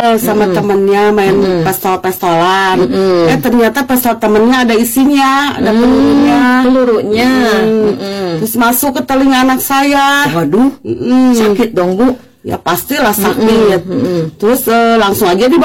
sama temennya main pistol-pistolan. Ternyata pistol temennya ada isinya, ada pelurunya. Terus masuk ke telinga anak saya. Waduh, sakit dong Bu. Ya pastilah sakit. Terus langsung aja